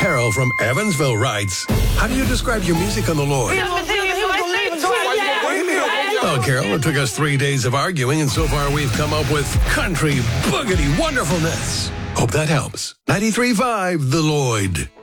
Carol from Evansville writes, how do you describe your music on the Lord? Well, Carol, it took us 3 days of arguing, and so far we've come up with country boogity wonderfulness. Hope that helps. 93.5 The Lloyd.